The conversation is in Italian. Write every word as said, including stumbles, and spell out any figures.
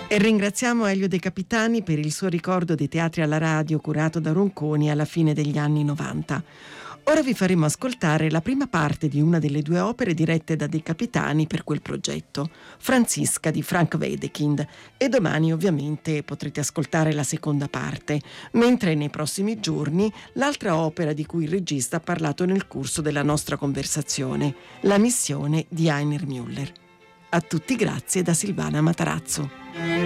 E ringraziamo Elio De Capitani per il suo ricordo dei teatri alla radio curato da Ronconi alla fine degli anni novanta. Ora vi faremo ascoltare la prima parte di una delle due opere dirette da De Capitani per quel progetto, Franziska di Frank Wedekind, e domani ovviamente potrete ascoltare la seconda parte, mentre nei prossimi giorni l'altra opera di cui il regista ha parlato nel corso della nostra conversazione, La missione di Heiner Müller. A tutti grazie da Silvana Matarazzo.